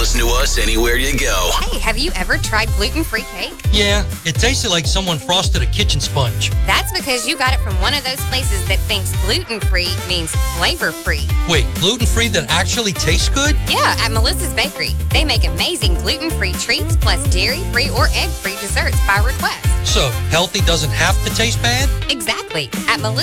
listen to us anywhere you go. Hey, have you ever tried gluten-free cake? Yeah, it tasted like someone frosted a kitchen sponge. That's because you got it from one of those places that thinks gluten-free means flavor-free. Wait, gluten-free that actually tastes good? Yeah, at Melissa's Bakery. They make amazing gluten-free treats plus dairy-free or egg-free desserts by request. So, healthy doesn't have to taste bad? Exactly. At Melissa's